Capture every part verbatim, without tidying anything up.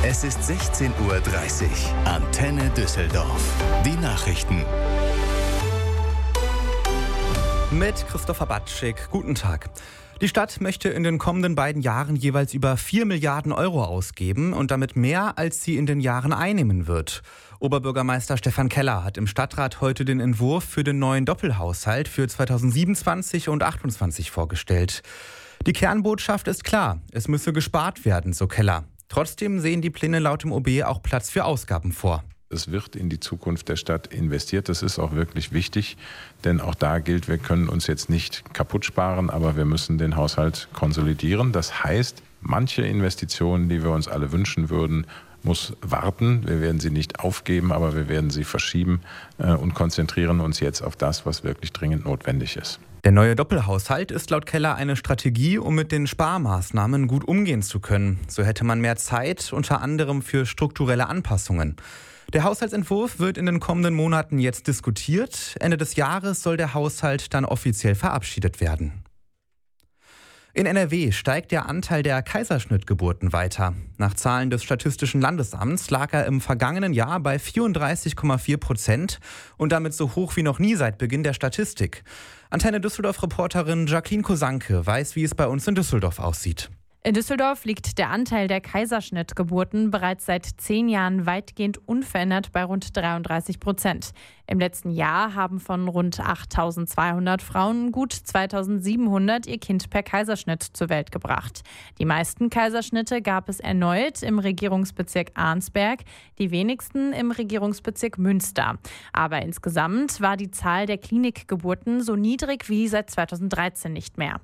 Es ist sechzehn Uhr dreißig. Antenne Düsseldorf. Die Nachrichten. Mit Christopher Batschik. Guten Tag. Die Stadt möchte in den kommenden beiden Jahren jeweils über vier Milliarden Euro ausgeben und damit mehr, als sie in den Jahren einnehmen wird. Oberbürgermeister Stefan Keller hat im Stadtrat heute den Entwurf für den neuen Doppelhaushalt für zweitausendsiebenundzwanzig und achtundzwanzig vorgestellt. Die Kernbotschaft ist klar, es müsse gespart werden, so Keller. Trotzdem sehen die Pläne laut dem O B auch Platz für Ausgaben vor. Es wird in die Zukunft der Stadt investiert. Das ist auch wirklich wichtig, denn auch da gilt, wir können uns jetzt nicht kaputt sparen, aber wir müssen den Haushalt konsolidieren. Das heißt, manche Investitionen, die wir uns alle wünschen würden, muss warten. Wir werden sie nicht aufgeben, aber wir werden sie verschieben und konzentrieren uns jetzt auf das, was wirklich dringend notwendig ist. Der neue Doppelhaushalt ist laut Keller eine Strategie, um mit den Sparmaßnahmen gut umgehen zu können. So hätte man mehr Zeit, unter anderem für strukturelle Anpassungen. Der Haushaltsentwurf wird in den kommenden Monaten jetzt diskutiert. Ende des Jahres soll der Haushalt dann offiziell verabschiedet werden. In N R W steigt der Anteil der Kaiserschnittgeburten weiter. Nach Zahlen des Statistischen Landesamts lag er im vergangenen Jahr bei vierunddreißig Komma vier Prozent und damit so hoch wie noch nie seit Beginn der Statistik. Antenne Düsseldorf-Reporterin Jacqueline Kosanke weiß, wie es bei uns in Düsseldorf aussieht. In Düsseldorf liegt der Anteil der Kaiserschnittgeburten bereits seit zehn Jahren weitgehend unverändert bei rund dreiunddreißig Prozent. Im letzten Jahr haben von rund achttausendzweihundert Frauen gut zweitausendsiebenhundert ihr Kind per Kaiserschnitt zur Welt gebracht. Die meisten Kaiserschnitte gab es erneut im Regierungsbezirk Arnsberg, die wenigsten im Regierungsbezirk Münster. Aber insgesamt war die Zahl der Klinikgeburten so niedrig wie seit zweitausenddreizehn nicht mehr.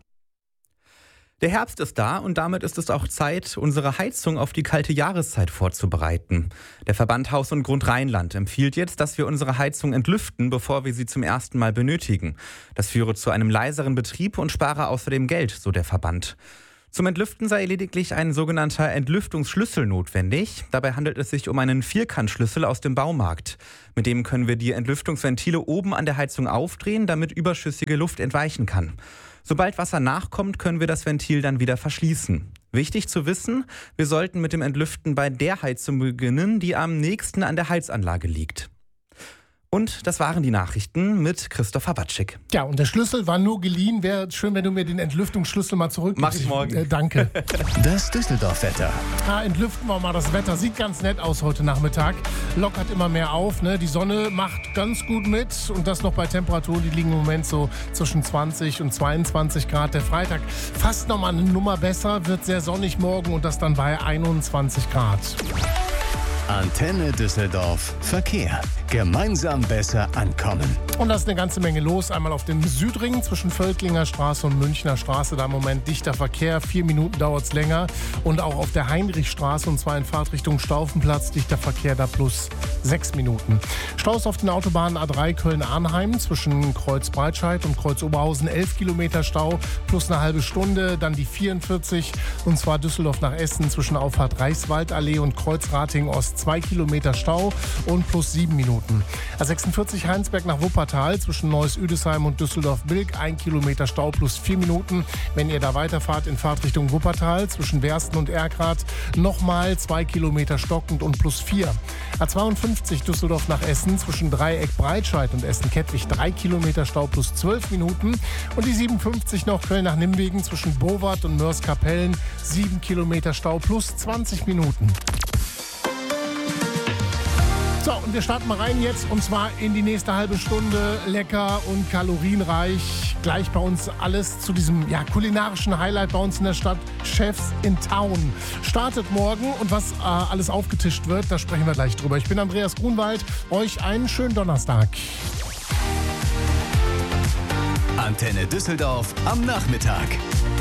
Der Herbst ist da und damit ist es auch Zeit, unsere Heizung auf die kalte Jahreszeit vorzubereiten. Der Verband Haus und Grund Rheinland empfiehlt jetzt, dass wir unsere Heizung entlüften, bevor wir sie zum ersten Mal benötigen. Das führe zu einem leiseren Betrieb und spare außerdem Geld, so der Verband. Zum Entlüften sei lediglich ein sogenannter Entlüftungsschlüssel notwendig. Dabei handelt es sich um einen Vierkantschlüssel aus dem Baumarkt. Mit dem können wir die Entlüftungsventile oben an der Heizung aufdrehen, damit überschüssige Luft entweichen kann. Sobald Wasser nachkommt, können wir das Ventil dann wieder verschließen. Wichtig zu wissen, wir sollten mit dem Entlüften bei der Heizung beginnen, die am nächsten an der Heizanlage liegt. Und das waren die Nachrichten mit Christopher Batschik. Ja, und der Schlüssel war nur geliehen. Wäre schön, wenn du mir den Entlüftungsschlüssel mal zurückgibst. Mach ich morgen. Äh, danke. Das Düsseldorf-Wetter. Ah, entlüften wir mal das Wetter. Sieht ganz nett aus heute Nachmittag. Lockert immer mehr auf. Ne? Die Sonne macht ganz gut mit. Und das noch bei Temperaturen, die liegen im Moment so zwischen zwanzig und zweiundzwanzig Grad. Der Freitag fast noch mal eine Nummer besser. Wird sehr sonnig morgen und das dann bei einundzwanzig Grad. Antenne Düsseldorf. Verkehr. Gemeinsam besser ankommen. Und da ist eine ganze Menge los. Einmal auf dem Südring zwischen Völklinger Straße und Münchner Straße. Da im Moment dichter Verkehr. Vier Minuten dauert es länger. Und auch auf der Heinrichstraße und zwar in Fahrtrichtung Staufenplatz. Dichter Verkehr da plus sechs Minuten. Staus auf den Autobahnen A drei Köln-Arnheim zwischen Kreuz Breitscheid und Kreuz Oberhausen. elf Kilometer Stau plus eine halbe Stunde. Dann die vierundvierzig und zwar Düsseldorf nach Essen zwischen Auffahrt Reichswaldallee und Kreuz Rating Ost. zwei Kilometer Stau und plus sieben Minuten. A sechsundvierzig Heinsberg nach Wuppertal zwischen Neuss-Üdesheim und Düsseldorf-Bilk. ein Kilometer Stau plus vier Minuten. Wenn ihr da weiterfahrt in Fahrtrichtung Wuppertal zwischen Bersten und Erkrath nochmal zwei Kilometer stockend und plus vier. A zweiundfünfzig Düsseldorf nach Essen zwischen Dreieck Breitscheid und Essen-Kettwig. drei Kilometer Stau plus zwölf Minuten. Und die siebenundfünfzig noch Köln nach Nimwegen zwischen Bowart und Mörs-Kapellen. sieben Kilometer Stau plus zwanzig Minuten. So, und wir starten mal rein jetzt und zwar in die nächste halbe Stunde. Lecker und kalorienreich. Gleich bei uns alles zu diesem ja, kulinarischen Highlight bei uns in der Stadt. Chefs in Town. Startet morgen und was äh, alles aufgetischt wird, da sprechen wir gleich drüber. Ich bin Andreas Grunwald. Euch einen schönen Donnerstag. Antenne Düsseldorf am Nachmittag.